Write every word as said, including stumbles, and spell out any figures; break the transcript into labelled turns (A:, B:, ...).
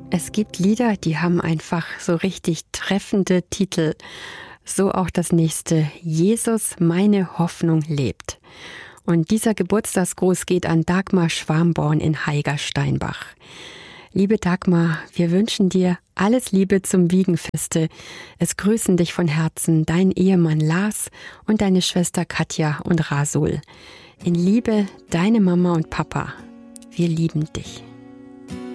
A: Es gibt Lieder, die haben einfach so richtig treffende Titel. So auch das nächste, Jesus, meine Hoffnung lebt. Und dieser Geburtstagsgruß geht an Dagmar Schwarmborn in Haigersteinbach. Liebe Dagmar, wir wünschen dir alles Liebe zum Wiegenfeste. Es grüßen dich von Herzen dein Ehemann Lars und deine Schwester Katja und Rasul. In Liebe, deine Mama und Papa. Wir lieben dich.